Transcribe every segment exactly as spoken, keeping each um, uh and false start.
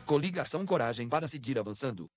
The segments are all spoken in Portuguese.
Coligação Coragem para seguir avançando.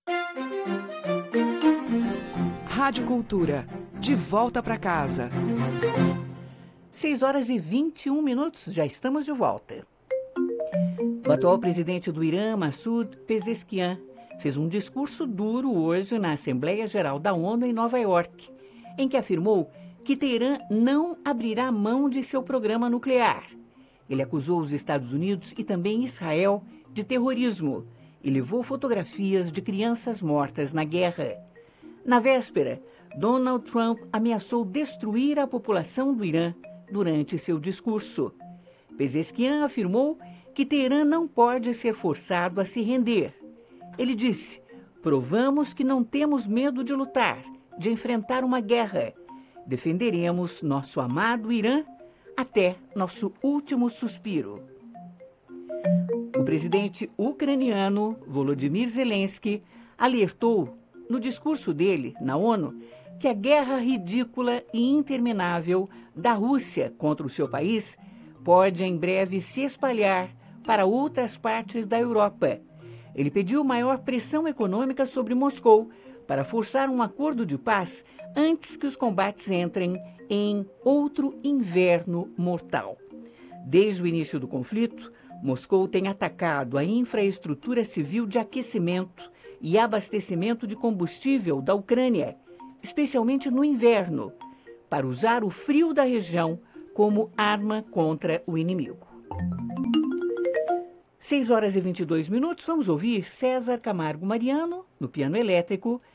Rádio Cultura, de volta para casa. seis horas e vinte e um minutos, já estamos de volta. O atual presidente do Irã, Massoud Pezeshkian, fez um discurso duro hoje na Assembleia Geral da ONU em Nova York, em que afirmou que Teherã não abrirá mão de seu programa nuclear. Ele acusou os Estados Unidos e também Israel de terrorismo e levou fotografias de crianças mortas na guerra. Na véspera, Donald Trump ameaçou destruir a população do Irã durante seu discurso. Pezeshkian afirmou que Teherã não pode ser forçado a se render. Ele disse: provamos que não temos medo de lutar, de enfrentar uma guerra. Defenderemos nosso amado Irã até nosso último suspiro. O presidente ucraniano Volodymyr Zelensky alertou no discurso dele na ONU que a guerra ridícula e interminável da Rússia contra o seu país pode em breve se espalhar para outras partes da Europa. Ele pediu maior pressão econômica sobre Moscou para forçar um acordo de paz antes que os combates entrem em outro inverno mortal. Desde o início do conflito, Moscou tem atacado a infraestrutura civil de aquecimento e abastecimento de combustível da Ucrânia, especialmente no inverno, para usar o frio da região como arma contra o inimigo. seis horas e vinte e dois minutos, vamos ouvir César Camargo Mariano, no piano elétrico,